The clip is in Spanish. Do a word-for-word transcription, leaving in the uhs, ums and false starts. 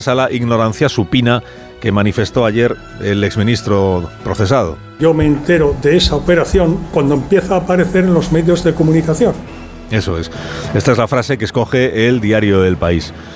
a la ignorancia supina que manifestó ayer el exministro procesado. Yo me entero de esa operación cuando empieza a aparecer en los medios de comunicación. Eso es. Esta es la frase que escoge el diario El País.